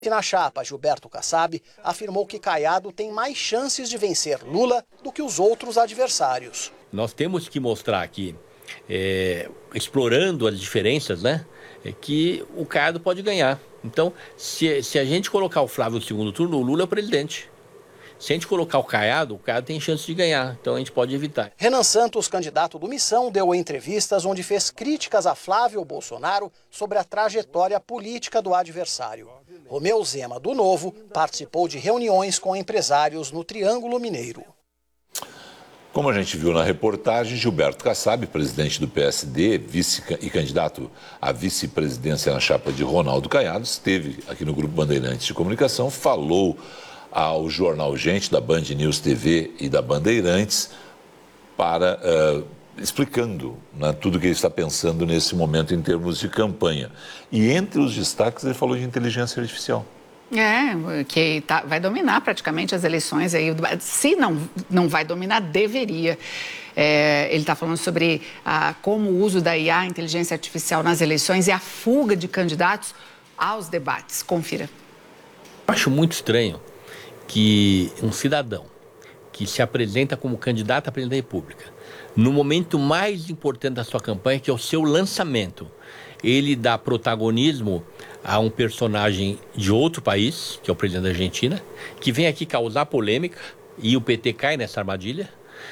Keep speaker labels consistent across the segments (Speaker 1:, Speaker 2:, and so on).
Speaker 1: Na chapa, Gilberto Kassab afirmou que Caiado tem mais chances de vencer Lula do que os outros adversários.
Speaker 2: Nós temos que mostrar aqui, explorando as diferenças, né, que o Caiado pode ganhar. Então, se a gente colocar o Flávio no segundo turno, o Lula é o presidente. Se a gente colocar o Caiado tem chance de ganhar, então a gente pode evitar.
Speaker 1: Renan Santos, candidato do Missão, deu entrevistas onde fez críticas a Flávio Bolsonaro sobre a trajetória política do adversário. Romeu Zema, do Novo, participou de reuniões com empresários no Triângulo Mineiro.
Speaker 3: Como a gente viu na reportagem, Gilberto Kassab, presidente do PSD, vice e candidato à vice-presidência na chapa de Ronaldo Caiado, esteve aqui no Grupo Bandeirantes de Comunicação, falou ao jornal Gente, da Band News TV e da Bandeirantes, para explicando, né, tudo o que ele está pensando nesse momento em termos de campanha. E entre os destaques ele falou de inteligência artificial.
Speaker 4: Que vai dominar praticamente as eleições. Aí. Se não vai dominar, deveria. Ele está falando sobre como o uso da IA, inteligência artificial, nas eleições e a fuga de candidatos aos debates. Confira.
Speaker 2: Acho muito estranho que um cidadão que se apresenta como candidato à presidência da República, no momento mais importante da sua campanha, que é o seu lançamento, ele dá protagonismo a um personagem de outro país, que é o presidente da Argentina, que vem aqui causar polêmica, e o PT cai nessa armadilha,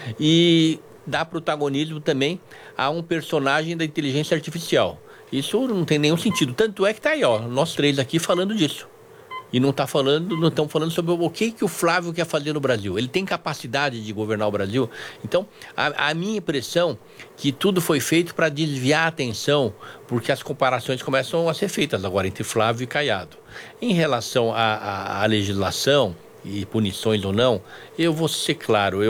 Speaker 2: e dá protagonismo também a um personagem da inteligência artificial. Isso não tem nenhum sentido, tanto é que está aí, nós três aqui falando disso. E não estamos falando sobre o que o Flávio quer fazer no Brasil. Ele tem capacidade de governar o Brasil. Então, a minha impressão é que tudo foi feito para desviar a atenção, porque as comparações começam a ser feitas agora entre Flávio e Caiado. Em relação à legislação e punições ou não, eu vou ser claro,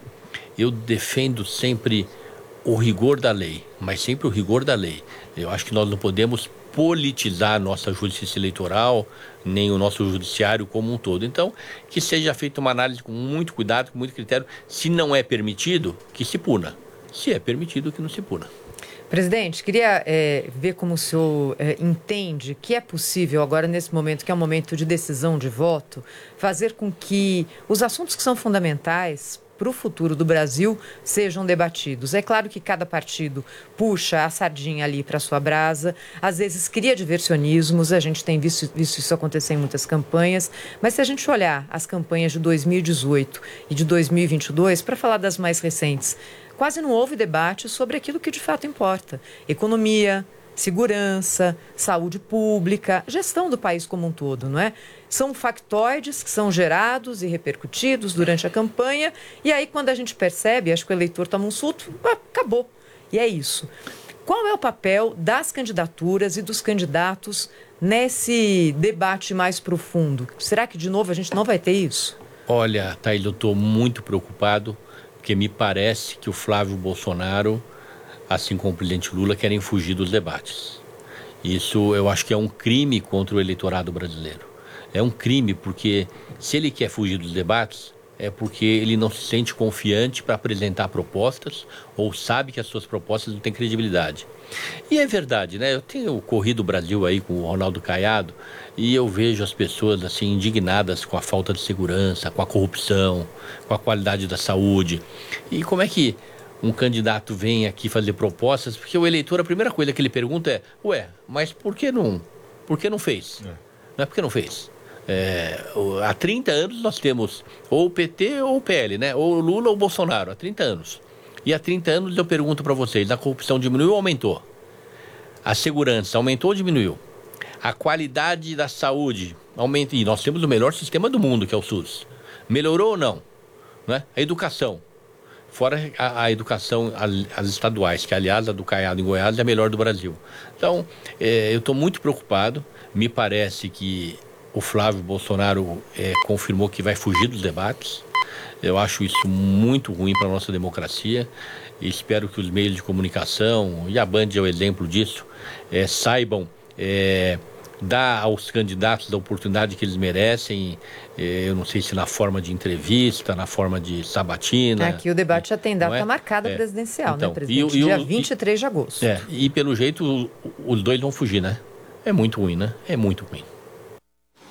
Speaker 2: eu defendo sempre o rigor da lei, mas sempre o rigor da lei. Eu acho que nós não podemos politizar a nossa justiça eleitoral, nem o nosso judiciário como um todo. Então, que seja feita uma análise com muito cuidado, com muito critério. Se não é permitido, que se puna. Se é permitido, que não se puna.
Speaker 5: Presidente, queria ver como o senhor entende que é possível agora, nesse momento, que é um momento de decisão de voto, fazer com que os assuntos que são fundamentais para o futuro do Brasil sejam debatidos. É claro que cada partido puxa a sardinha ali para sua brasa, às vezes cria diversionismos, a gente tem visto isso acontecer em muitas campanhas, mas se a gente olhar as campanhas de 2018 e de 2022, para falar das mais recentes, quase não houve debate sobre aquilo que de fato importa: economia, segurança, saúde pública, gestão do país como um todo, não é? São factoides que são gerados e repercutidos durante a campanha, e aí quando a gente percebe, acho que o eleitor toma um susto, acabou. E é isso. Qual é o papel das candidaturas e dos candidatos nesse debate mais profundo? Será que, de novo, a gente não vai ter isso?
Speaker 2: Olha, Thaís, eu estou muito preocupado, porque me parece que o Flávio Bolsonaro, assim como o presidente Lula, querem fugir dos debates. Isso eu acho que é um crime contra o eleitorado brasileiro. É um crime porque se ele quer fugir dos debates, é porque ele não se sente confiante para apresentar propostas ou sabe que as suas propostas não têm credibilidade. E é verdade, né? Eu tenho corrido o Brasil aí com o Ronaldo Caiado e eu vejo as pessoas assim indignadas com a falta de segurança, com a corrupção, com a qualidade da saúde. E como é que um candidato vem aqui fazer propostas? Porque o eleitor, a primeira coisa que ele pergunta é: mas por que não fez? Não é porque não fez. Há 30 anos nós temos ou o PT ou o PL, né? Ou Lula ou Bolsonaro, há 30 anos. E há 30 anos eu pergunto para vocês: a corrupção diminuiu ou aumentou? A segurança aumentou ou diminuiu? A qualidade da saúde aumentou. E nós temos o melhor sistema do mundo, que é o SUS. Melhorou ou não? Né? A educação. Fora a educação, as estaduais, que aliás a do Caiado em Goiás é a melhor do Brasil. Então, eu estou muito preocupado. Me parece que o Flávio Bolsonaro confirmou que vai fugir dos debates. Eu acho isso muito ruim para a nossa democracia. E espero que os meios de comunicação, e a Band é o exemplo disso, saibam dar aos candidatos a oportunidade que eles merecem. Eu não sei se na forma de entrevista, na forma de sabatina.
Speaker 5: Aqui o debate já tem data marcada presidencial, então, né, presidente? Dia 23 de agosto.
Speaker 2: E pelo jeito os dois vão fugir, né? É muito ruim, né? É muito ruim.